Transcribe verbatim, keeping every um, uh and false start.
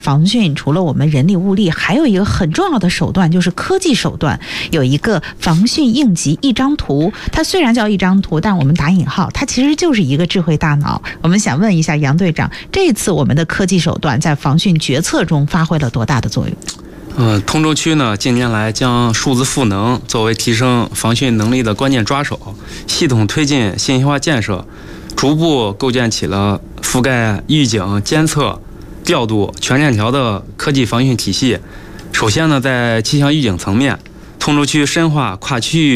防汛除了我们人力物力，还有一个很重要的手段，就是科技手段。有一个防汛应急一张图，它虽然叫一张图，但我们打引号，它其实就是一个智慧大脑。我们想问一下杨队长，这次我们的科技手段在防汛决策中发挥了多大的作用？ 呃，通州区呢，近年来将数字赋能作为提升防汛能力的关键抓手，系统推进信息化建设，逐步构建起了覆盖预警、监测、调度全链条的科技防汛体系。首先呢，在气象预警层面，通州区深化跨区域